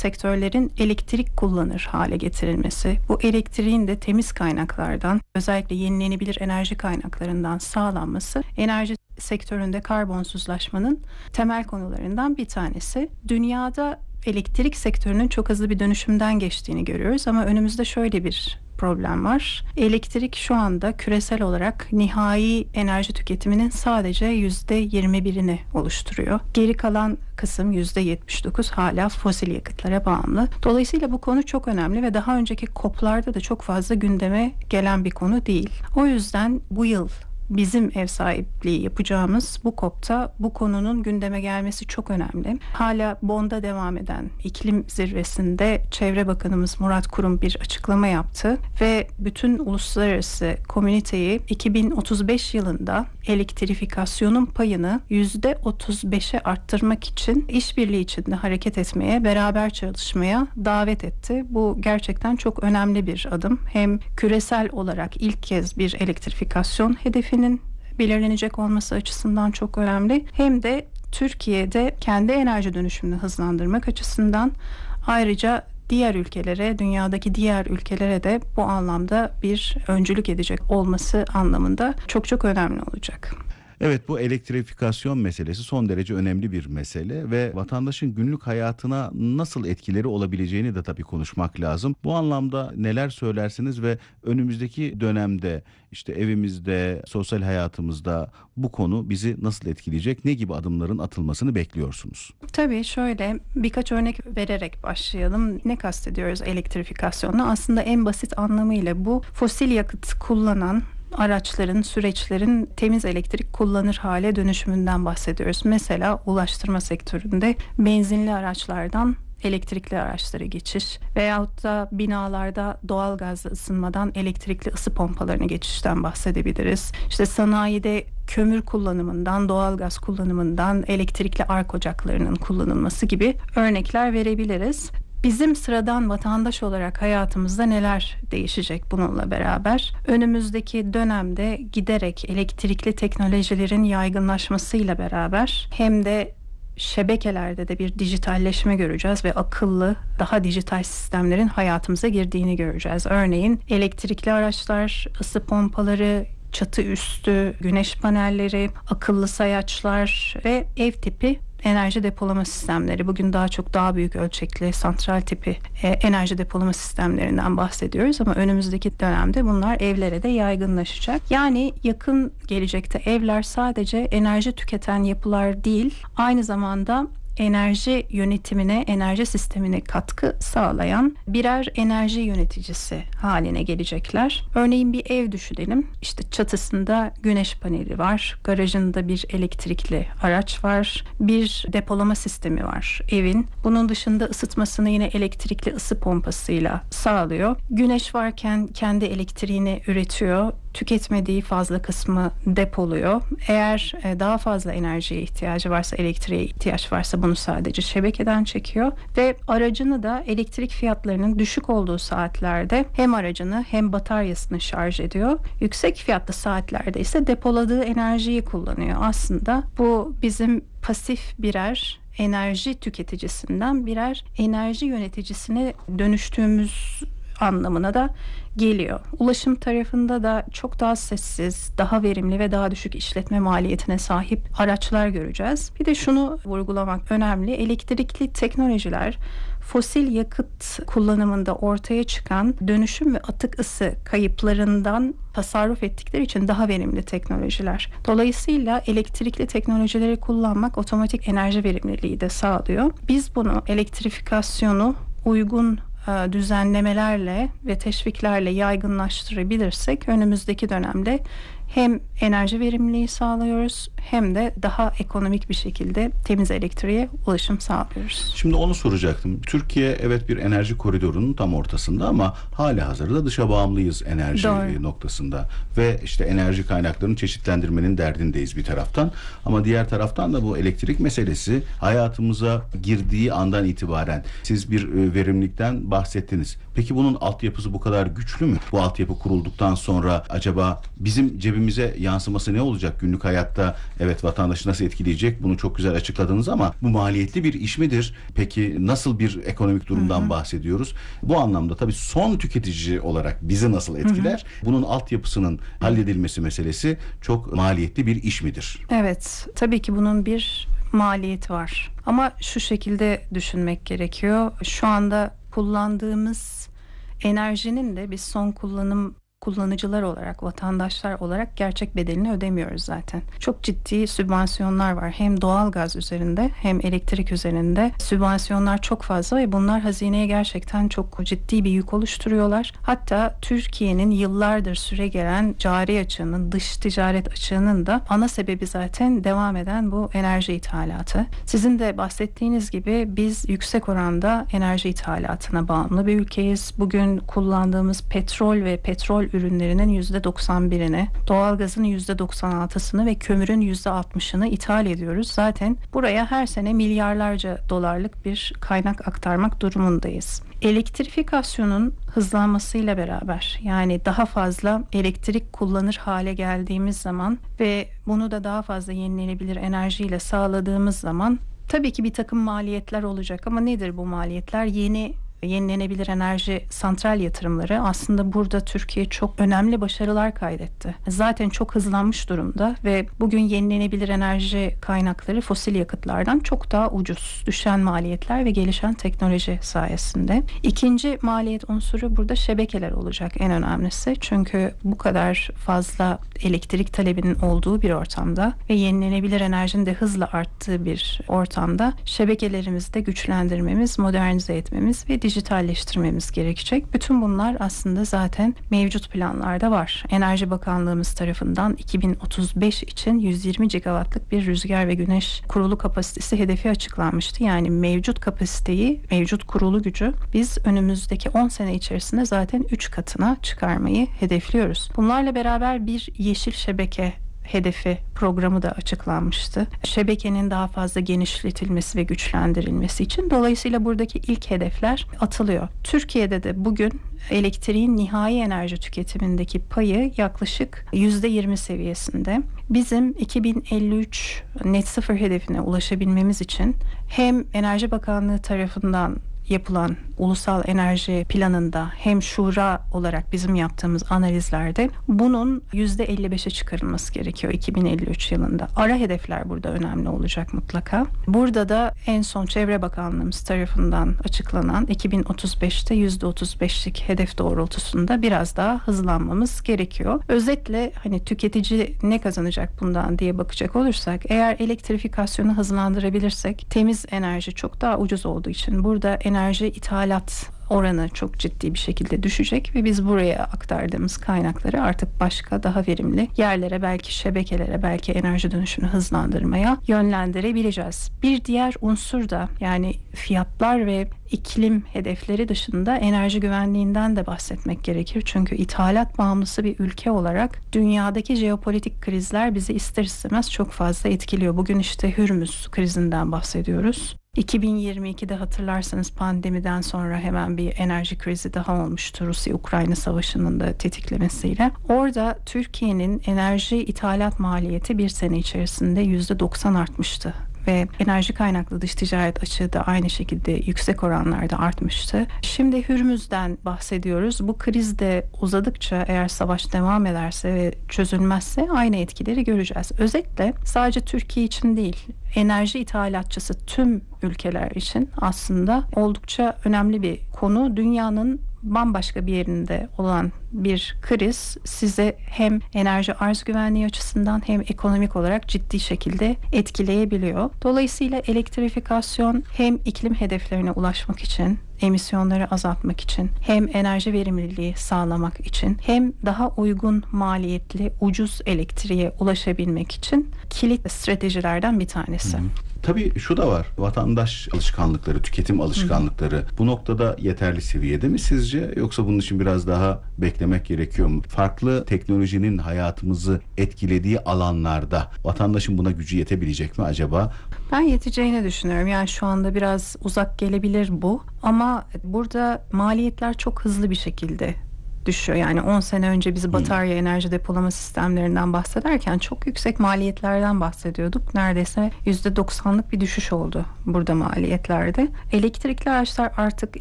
sektörlerin elektrik kullanır hale getirilmesi, bu elektriğin de temiz kaynaklardan, özellikle yenilenebilir enerji kaynaklarından sağlanması, enerji sektöründe karbonsuzlaşmanın temel konularından bir tanesi. Dünyada elektrik sektörünün çok hızlı bir dönüşümden geçtiğini görüyoruz ama önümüzde şöyle bir problem var. Elektrik şu anda küresel olarak nihai enerji tüketiminin sadece %21'ini oluşturuyor. Geri kalan kısım %79 hala fosil yakıtlara bağımlı. Dolayısıyla bu konu çok önemli ve daha önceki COP'larda da çok fazla gündeme gelen bir konu değil. O yüzden bu yıl bizim ev sahipliği yapacağımız bu COP'ta bu konunun gündeme gelmesi çok önemli. Hala Bonn'da devam eden iklim zirvesinde Çevre Bakanımız Murat Kurum bir açıklama yaptı ve bütün uluslararası komüniteyi 2035 yılında elektrifikasyonun payını %35'e arttırmak için işbirliği içinde hareket etmeye, beraber çalışmaya davet etti. Bu gerçekten çok önemli bir adım. Hem küresel olarak ilk kez bir elektrifikasyon hedefinin belirlenecek olması açısından çok önemli. Hem de Türkiye'de kendi enerji dönüşümünü hızlandırmak açısından, ayrıca diğer ülkelere, dünyadaki diğer ülkelere de bu anlamda bir öncülük edecek olması anlamında çok çok önemli olacak. Evet, bu elektrifikasyon meselesi son derece önemli bir mesele ve vatandaşın günlük hayatına nasıl etkileri olabileceğini de tabii konuşmak lazım. Bu anlamda neler söylersiniz ve önümüzdeki dönemde işte evimizde, sosyal hayatımızda bu konu bizi nasıl etkileyecek? Ne gibi adımların atılmasını bekliyorsunuz? Tabii şöyle birkaç örnek vererek başlayalım. Ne kastediyoruz elektrifikasyonla? Aslında en basit anlamıyla bu fosil yakıt kullanan araçların, süreçlerin temiz elektrik kullanır hale dönüşümünden bahsediyoruz. Mesela ulaştırma sektöründe benzinli araçlardan elektrikli araçlara geçiş veyahut da binalarda doğal gazla ısınmadan elektrikli ısı pompalarına geçişten bahsedebiliriz. İşte sanayide kömür kullanımından, doğal gaz kullanımından elektrikli ark ocaklarının kullanılması gibi örnekler verebiliriz. Bizim sıradan vatandaş olarak hayatımızda neler değişecek bununla beraber? Önümüzdeki dönemde giderek elektrikli teknolojilerin yaygınlaşmasıyla beraber hem de şebekelerde de bir dijitalleşme göreceğiz ve akıllı, daha dijital sistemlerin hayatımıza girdiğini göreceğiz. Örneğin elektrikli araçlar, ısı pompaları, çatı üstü güneş panelleri, akıllı sayaçlar ve ev tipi enerji depolama sistemleri. Bugün daha büyük ölçekli santral tipi enerji depolama sistemlerinden bahsediyoruz ama önümüzdeki dönemde bunlar evlere de yaygınlaşacak. Yani yakın gelecekte evler sadece enerji tüketen yapılar değil, aynı zamanda enerji yönetimine, enerji sistemine katkı sağlayan birer enerji yöneticisi haline gelecekler. Örneğin bir ev düşünelim. İşte çatısında güneş paneli var, garajında bir elektrikli araç var, bir depolama sistemi var evin. Bunun dışında ısıtmasını yine elektrikli ısı pompasıyla sağlıyor. Güneş varken kendi elektriğini üretiyor. Tüketmediği fazla kısmı depoluyor. Eğer daha fazla enerjiye ihtiyacı varsa, elektriğe ihtiyaç varsa bunu sadece şebekeden çekiyor ve aracını da elektrik fiyatlarının düşük olduğu saatlerde hem aracını hem bataryasını şarj ediyor. Yüksek fiyatlı saatlerde ise depoladığı enerjiyi kullanıyor. Aslında bu bizim pasif birer enerji tüketicisinden birer enerji yöneticisine dönüştüğümüz anlamına da geliyor. Ulaşım tarafında da çok daha sessiz, daha verimli ve daha düşük işletme maliyetine sahip araçlar göreceğiz. Bir de şunu vurgulamak önemli. Elektrikli teknolojiler fosil yakıt kullanımında ortaya çıkan dönüşüm ve atık ısı kayıplarından tasarruf ettikleri için daha verimli teknolojiler. Dolayısıyla elektrikli teknolojileri kullanmak otomatik enerji verimliliği de sağlıyor. Biz bunu elektrifikasyonu uygun düzenlemelerle ve teşviklerle yaygınlaştırabilirsek önümüzdeki dönemde hem enerji verimliliği sağlıyoruz hem de daha ekonomik bir şekilde temiz elektriğe ulaşım sağlıyoruz. Şimdi onu soracaktım. Türkiye evet bir enerji koridorunun tam ortasında ama halihazırda dışa bağımlıyız enerji noktasında ve işte enerji kaynaklarını çeşitlendirmenin derdindeyiz bir taraftan ama diğer taraftan da bu elektrik meselesi hayatımıza girdiği andan itibaren siz bir verimlilikten bahsettiniz. Peki bunun altyapısı bu kadar güçlü mü? Bu altyapı kurulduktan sonra acaba bizim cebimize evimize yansıması ne olacak günlük hayatta? Evet, vatandaşı nasıl etkileyecek? Bunu çok güzel açıkladınız ama bu maliyetli bir iş midir? Peki nasıl bir ekonomik durumdan bahsediyoruz? Bu anlamda tabii son tüketici olarak bizi nasıl etkiler? Bunun altyapısının halledilmesi meselesi çok maliyetli bir iş midir? Evet, tabii ki bunun bir maliyeti var. Ama şu şekilde düşünmek gerekiyor. Şu anda kullandığımız enerjinin de biz son kullanıcılar olarak, vatandaşlar olarak gerçek bedelini ödemiyoruz zaten. Çok ciddi sübvansiyonlar var. Hem doğalgaz üzerinde hem elektrik üzerinde sübvansiyonlar çok fazla ve bunlar hazineye gerçekten çok ciddi bir yük oluşturuyorlar. Hatta Türkiye'nin yıllardır süregelen cari açığının, dış ticaret açığının da ana sebebi zaten devam eden bu enerji ithalatı. Sizin de bahsettiğiniz gibi biz yüksek oranda enerji ithalatına bağımlı bir ülkeyiz. Bugün kullandığımız petrol ve petrol ürünlerinin %91'ini, doğalgazın %96'sını ve kömürün %60'ını ithal ediyoruz. Zaten buraya her sene milyarlarca dolarlık bir kaynak aktarmak durumundayız. Elektrifikasyonun hızlanmasıyla beraber, yani daha fazla elektrik kullanır hale geldiğimiz zaman ve bunu da daha fazla yenilenebilir enerjiyle sağladığımız zaman tabii ki bir takım maliyetler olacak ama nedir bu maliyetler? Yenilenebilir enerji santral yatırımları aslında burada Türkiye çok önemli başarılar kaydetti. Zaten çok hızlanmış durumda ve bugün yenilenebilir enerji kaynakları fosil yakıtlardan çok daha ucuz. Düşen maliyetler ve gelişen teknoloji sayesinde. İkinci maliyet unsuru burada şebekeler olacak en önemlisi. Çünkü bu kadar fazla elektrik talebinin olduğu bir ortamda ve yenilenebilir enerjinin de hızla arttığı bir ortamda şebekelerimizi de güçlendirmemiz, modernize etmemiz ve dijitalleştirmemiz gerekecek. Bütün bunlar aslında zaten mevcut planlarda var. Enerji Bakanlığımız tarafından 2035 için 120 gigawattlık bir rüzgar ve güneş kurulu kapasitesi hedefi açıklanmıştı. Yani mevcut kapasiteyi, mevcut kurulu gücü biz önümüzdeki 10 sene içerisinde zaten 3 katına çıkarmayı hedefliyoruz. Bunlarla beraber bir yeşil şebeke hedefi programı da açıklanmıştı. Şebekenin daha fazla genişletilmesi ve güçlendirilmesi için. Dolayısıyla buradaki ilk hedefler atılıyor. Türkiye'de de bugün elektriğin nihai enerji tüketimindeki payı yaklaşık %20 seviyesinde. Bizim 2053 net sıfır hedefine ulaşabilmemiz için hem Enerji Bakanlığı tarafından yapılan ulusal enerji planında hem şura olarak bizim yaptığımız analizlerde bunun %55'e çıkarılması gerekiyor 2053 yılında. Ara hedefler burada önemli olacak mutlaka. Burada da en son Çevre Bakanlığımız tarafından açıklanan 2035'te %35'lik hedef doğrultusunda biraz daha hızlanmamız gerekiyor. Özetle hani tüketici ne kazanacak bundan diye bakacak olursak, eğer elektrifikasyonu hızlandırabilirsek temiz enerji çok daha ucuz olduğu için burada enerji ithalat oranı çok ciddi bir şekilde düşecek ve biz buraya aktardığımız kaynakları artık başka daha verimli yerlere, belki şebekelere, belki enerji dönüşümünü hızlandırmaya yönlendirebileceğiz. Bir diğer unsur da yani fiyatlar ve iklim hedefleri dışında enerji güvenliğinden de bahsetmek gerekir. Çünkü ithalat bağımlısı bir ülke olarak dünyadaki jeopolitik krizler bizi ister istemez çok fazla etkiliyor. Bugün işte Hürmüz krizinden bahsediyoruz. 2022'de hatırlarsanız pandemiden sonra hemen bir enerji krizi daha olmuştu Rusya-Ukrayna savaşının da tetiklemesiyle. Orada Türkiye'nin enerji ithalat maliyeti bir sene içerisinde %90 artmıştı. Ve enerji kaynaklı dış ticaret açığı da aynı şekilde yüksek oranlarda artmıştı. Şimdi Hürmüz'den bahsediyoruz. Bu kriz de uzadıkça, eğer savaş devam ederse ve çözülmezse aynı etkileri göreceğiz. Özetle sadece Türkiye için değil, enerji ithalatçısı tüm ülkeler için aslında oldukça önemli bir konu. Dünyanın bambaşka bir yerinde olan bir kriz size hem enerji arz güvenliği açısından hem ekonomik olarak ciddi şekilde etkileyebiliyor. Dolayısıyla elektrifikasyon hem iklim hedeflerine ulaşmak için, emisyonları azaltmak için, hem enerji verimliliği sağlamak için, hem daha uygun maliyetli, ucuz elektriğe ulaşabilmek için kilit stratejilerden bir tanesi. Tabii şu da var. Vatandaş alışkanlıkları, tüketim alışkanlıkları bu noktada yeterli seviyede mi sizce? Yoksa bunun için biraz daha beklemek gerekiyor mu? Farklı teknolojinin hayatımızı etkilediği alanlarda vatandaşın buna gücü yetebilecek mi acaba? Ben yeteceğini düşünüyorum. Yani şu anda biraz uzak gelebilir bu. Ama burada maliyetler çok hızlı bir şekilde düşüyor. Yani 10 sene önce biz batarya enerji depolama sistemlerinden bahsederken çok yüksek maliyetlerden bahsediyorduk. Neredeyse %90'lık bir düşüş oldu burada maliyetlerde. Elektrikli araçlar artık